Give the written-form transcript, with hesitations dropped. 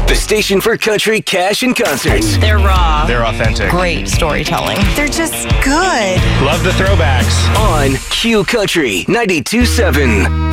the station for country, cash, and concerts. They're raw. They're authentic. Great storytelling. They're just good. Love the throwbacks. On Q Country 92.7.